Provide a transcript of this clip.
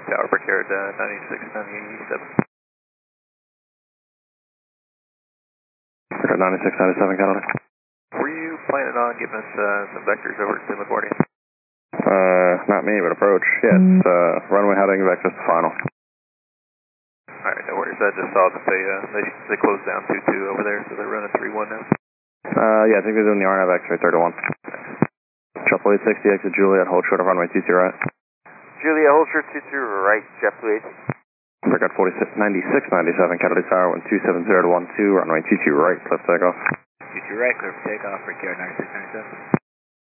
Tower, Brickyard 9697. 9697, Canada. Were you planning on giving us some vectors over to LaGuardia? Not me, but approach. Yeah, it's runway heading vectors to final. Alright, no worries. I just saw that they closed down 22 over there, so they're running 31 now. Yeah, I think they're doing the RNAV X-ray 31. Shuffle 860, exit Juliet, hold short of runway 22 right. Juliet, hold short 22 right, JetBlue 8. Brickyard 9697, Canada Tower 1270 to 12, runway 22 right, clear for takeoff. 22 right, clear for takeoff, Brickyard 9697.